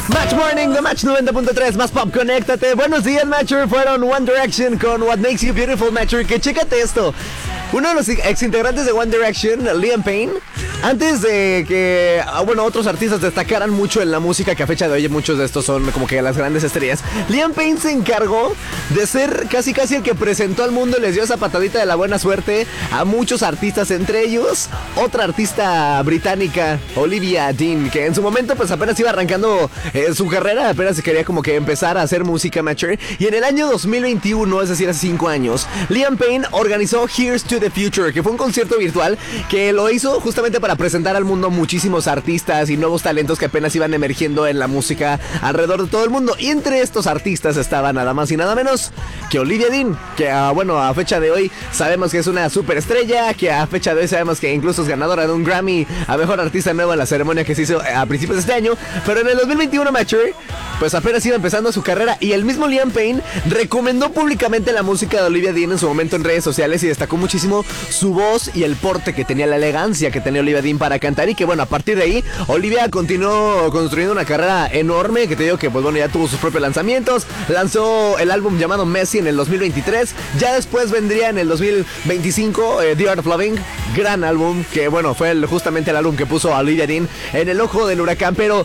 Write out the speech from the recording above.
Match Morning de Match 90.3, más pop, conéctate. Buenos días, Matcher. Fueron One Direction con What Makes You Beautiful, Matcher. Que chécate esto. Uno de los ex integrantes de One Direction, Liam Payne, antes de que, otros artistas destacaran mucho en la música, que a fecha de hoy muchos de estos son como que las grandes estrellas, Liam Payne se encargó de ser casi el que presentó al mundo y les dio esa patadita de la buena suerte a muchos artistas, entre ellos otra artista británica, Olivia Dean, que en su momento pues apenas iba arrancando su carrera, apenas se quería como que empezar a hacer música, Matcher. Y en el año 2021, es decir, hace 5 años, Liam Payne organizó Here's to the Future, que fue un concierto virtual que lo hizo justamente para presentar al mundo muchísimos artistas y nuevos talentos que apenas iban emergiendo en la música alrededor de todo el mundo. Y entre estos artistas estaba nada más y nada menos que Olivia Dean, que a fecha de hoy sabemos que es una superestrella, que a fecha de hoy sabemos que incluso es ganadora de un Grammy a Mejor Artista Nuevo en la ceremonia que se hizo a principios de este año. Pero en el 2021, Matcher, pues apenas iba empezando su carrera, y el mismo Liam Payne recomendó públicamente la música de Olivia Dean en su momento en redes sociales y destacó muchísimo su voz y el porte que tenía, la elegancia que tenía Olivia Dean para cantar. Y que a partir de ahí Olivia continuó construyendo una carrera enorme, que te digo que ya tuvo sus propios lanzamientos. Lanzó el álbum llamado Messi en el 2023, ya después vendría en el 2025 The Art of Loving, gran álbum, que fue justamente el álbum que puso a Olivia Dean en el ojo del huracán. Pero